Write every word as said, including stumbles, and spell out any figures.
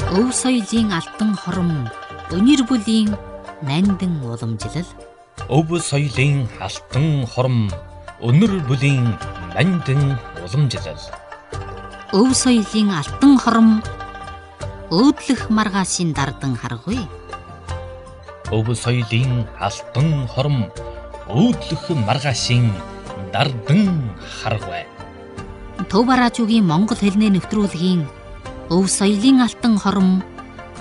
Өв соёлын алтан хором, өнөр бүлийн найндан уламжлал. Өв соёлын алтан хором, өнөр бүлийн найндан уламжлал. Өв соёлын алтан хором, өөдлөх маргаашийн дардан харгуй. Өв соёлын алтан хором, өөдлөх маргаашийн дардан харгуй. Төв бараажуугийн монгол хэлний нэвтрүүлгийн Өв соёлын алтан хором,